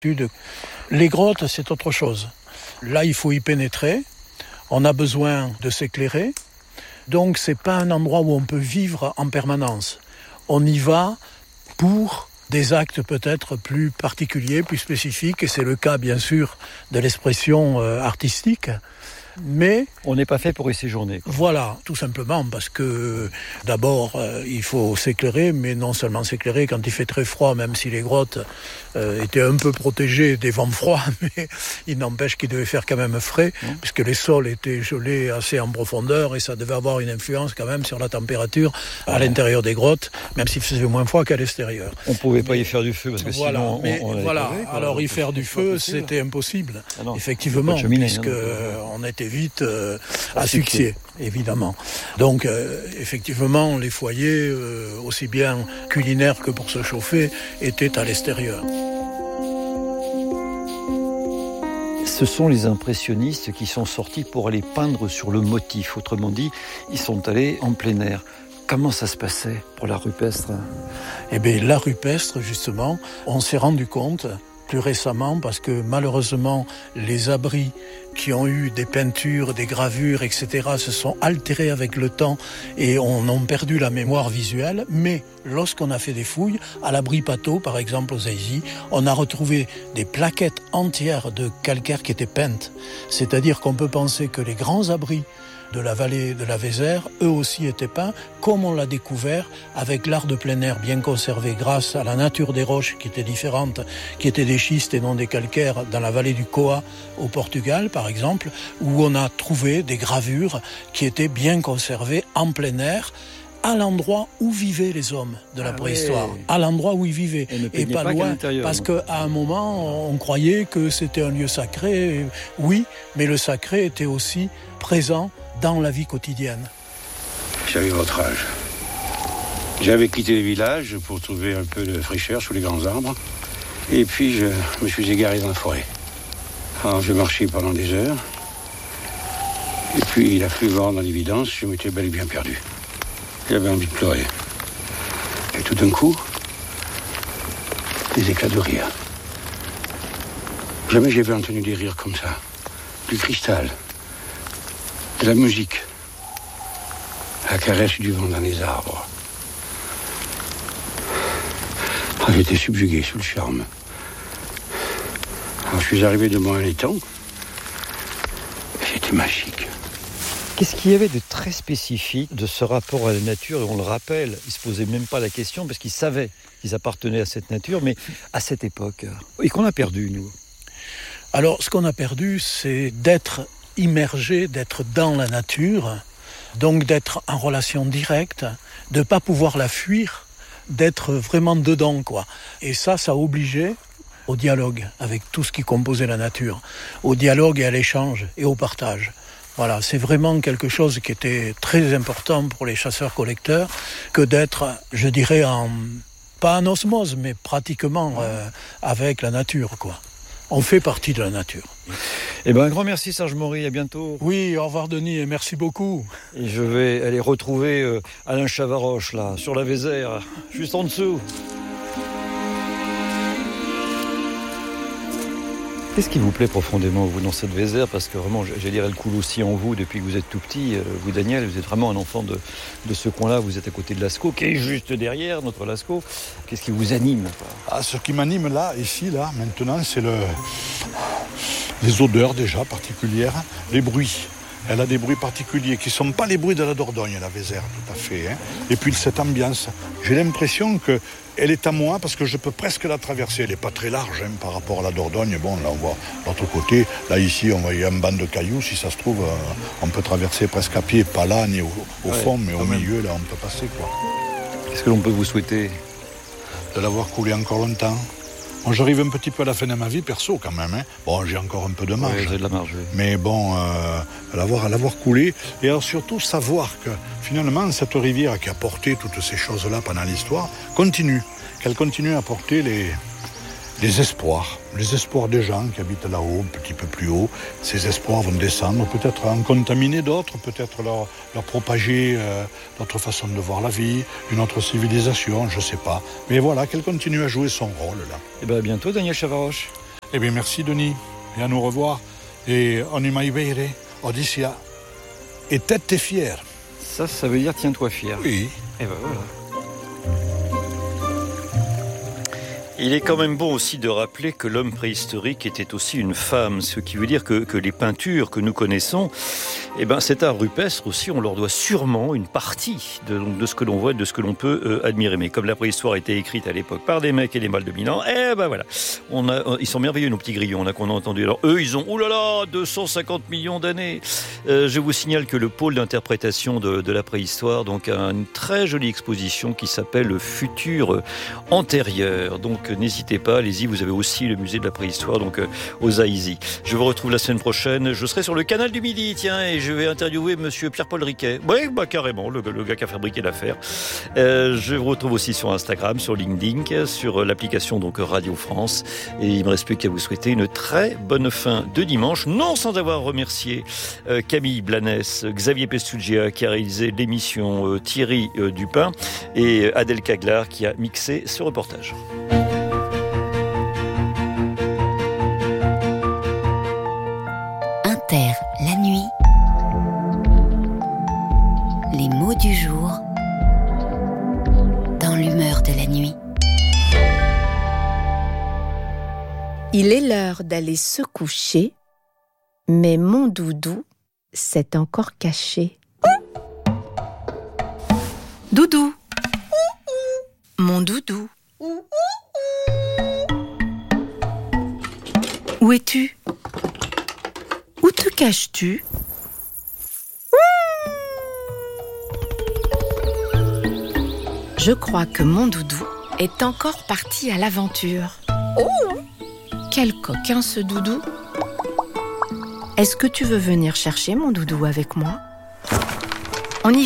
Les grottes, c'est autre chose. Là, il faut y pénétrer. On a besoin de s'éclairer. Donc, c'est pas un endroit où on peut vivre en permanence. On y va pour des actes peut-être plus particuliers, plus spécifiques, et c'est le cas, bien sûr, de l'expression artistique. Mais on n'est pas fait pour y séjourner. Voilà, tout simplement parce que d'abord il faut s'éclairer, mais non seulement s'éclairer quand il fait très froid, même si les grottes étaient un peu protégées des vents froids, mais il n'empêche qu'il devait faire quand même frais, puisque les sols étaient gelés assez en profondeur et ça devait avoir une influence quand même sur la température à l'intérieur des grottes, même s'il faisait moins froid qu'à l'extérieur. On ne pouvait pas y faire du feu parce que sinon alors y faire du feu c'était impossible, effectivement, puisque on était vite asphyxié, évidemment. Donc, effectivement, les foyers, aussi bien culinaires que pour se chauffer, étaient à l'extérieur. Ce sont les impressionnistes qui sont sortis pour aller peindre sur le motif. Autrement dit, ils sont allés en plein air. Comment ça se passait pour l'art rupestre ? Eh bien, l'art rupestre, justement, on s'est rendu compte plus récemment, parce que malheureusement, les abris qui ont eu des peintures, des gravures, etc., se sont altérés avec le temps et on a perdu la mémoire visuelle. Mais lorsqu'on a fait des fouilles, à l'abri Pateau, par exemple, aux Aisy, on a retrouvé des plaquettes entières de calcaire qui étaient peintes. C'est-à-dire qu'on peut penser que les grands abris de la vallée de la Vézère, eux aussi étaient peints, comme on l'a découvert avec l'art de plein air bien conservé grâce à la nature des roches qui étaient différentes, qui étaient des schistes et non des calcaires dans la vallée du Coa au Portugal par exemple, où on a trouvé des gravures qui étaient bien conservées en plein air, à l'endroit où vivaient les hommes de la préhistoire, à l'endroit où ils vivaient, et pas loin, parce qu'à un moment, on croyait que c'était un lieu sacré, oui, mais le sacré était aussi présent dans la vie quotidienne. J'avais votre âge. J'avais quitté le village pour trouver un peu de fraîcheur sous les grands arbres, et puis je me suis égaré dans la forêt. Alors je marchais pendant des heures, et puis il a fallu voir dans l'évidence, je m'étais bel et bien perdu. J'avais envie de pleurer. Et tout d'un coup, des éclats de rire. Jamais j'avais entendu des rires comme ça. Du cristal. De la musique. La caresse du vent dans les arbres. J'étais subjugué sous le charme. Alors je suis arrivé devant un étang. C'était magique. Qu'est-ce qu'il y avait de très spécifique de ce rapport à la nature ? Et on le rappelle, ils ne se posaient même pas la question parce qu'ils savaient qu'ils appartenaient à cette nature, mais à cette époque. Et qu'on a perdu, nous. Alors, ce qu'on a perdu, c'est d'être immergé, d'être dans la nature, donc d'être en relation directe, de ne pas pouvoir la fuir, d'être vraiment dedans, quoi. Et ça a obligé au dialogue avec tout ce qui composait la nature, au dialogue et à l'échange et au partage. Voilà, c'est vraiment quelque chose qui était très important pour les chasseurs-collecteurs que d'être, je dirais, pas en osmose, mais pratiquement avec la nature, quoi. On fait partie de la nature. Eh bien, un grand merci Serge Maury, à bientôt. Oui, au revoir Denis, et merci beaucoup. Et je vais aller retrouver Alain Chavaroche, là, sur la Vézère, juste en dessous. Qu'est-ce qui vous plaît profondément, vous, dans cette Vézère ? Parce que vraiment, j'allais dire, elle coule aussi en vous depuis que vous êtes tout petit. Vous, Daniel, vous êtes vraiment un enfant de ce coin-là. Vous êtes à côté de Lascaux, qui est juste derrière, notre Lascaux. Qu'est-ce qui vous anime ? Ce qui m'anime là, ici, là, maintenant, c'est les odeurs déjà particulières, les bruits. Elle a des bruits particuliers qui ne sont pas les bruits de la Dordogne, la Vézère, tout à fait. Et puis cette ambiance, j'ai l'impression qu'elle est à moi parce que je peux presque la traverser. Elle n'est pas très large par rapport à la Dordogne. Bon, là on voit l'autre côté. Là ici, on voit un banc de cailloux. Si ça se trouve, on peut traverser presque à pied, pas là ni au fond, mais au milieu, là on peut passer, quoi. Qu'est-ce que l'on peut vous souhaiter ? De l'avoir coulé encore longtemps. Bon, j'arrive un petit peu à la fin de ma vie perso quand même. Bon, j'ai encore un peu de marge. Oui, j'ai de la marge, oui. Mais bon, l'avoir coulé. Et alors surtout savoir que finalement, cette rivière qui a porté toutes ces choses-là pendant l'histoire, continue. Qu'elle continue à porter les espoirs des gens qui habitent là-haut, un petit peu plus haut. Ces espoirs vont descendre, peut-être en contaminer d'autres, peut-être leur propager d'autres façons de voir la vie, une autre civilisation, je ne sais pas. Mais voilà, qu'elle continue à jouer son rôle là. Et bien à bientôt, Daniel Chavaroche. Eh bien, merci Denis, et à nous revoir. Et on y veire, Odyssia. Et tête t'es fière. Ça veut dire tiens-toi fier. Oui. Et ben voilà. Il est quand même bon aussi de rappeler que l'homme préhistorique était aussi une femme, ce qui veut dire que les peintures que nous connaissons, cet art rupestre aussi, on leur doit sûrement une partie de ce que l'on voit, de ce que l'on peut admirer. Mais comme la préhistoire a été écrite à l'époque par des mecs et des mâles dominants, voilà, ils sont merveilleux nos petits grillons là qu'on a entendus. Alors eux, ils ont 250 millions d'années. Je vous signale que le pôle d'interprétation de la préhistoire donc a une très jolie exposition qui s'appelle Le futur antérieur. Donc n'hésitez pas, allez-y, vous avez aussi le musée de la préhistoire donc aux Aïsy. Je vous retrouve la semaine prochaine, je serai sur le canal du Midi, tiens, et je vais interviewer monsieur Pierre-Paul Riquet. Oui, carrément, le gars qui a fabriqué l'affaire. Je vous retrouve aussi sur Instagram, sur LinkedIn, sur l'application donc Radio France. Et il me reste plus qu'à vous souhaiter une très bonne fin de dimanche, non sans avoir remercié Camille Blanes, Xavier Pestugia qui a réalisé l'émission, Thierry Dupin et Adèle Caglar qui a mixé ce reportage. La nuit, les mots du jour dans l'humeur de la nuit. Il est l'heure d'aller se coucher, mais mon doudou s'est encore caché. Doudou, mon doudou, où es-tu ? Où te caches-tu ? Je crois que mon doudou est encore parti à l'aventure. Quel coquin ce doudou ! Est-ce que tu veux venir chercher mon doudou avec moi ? On y va !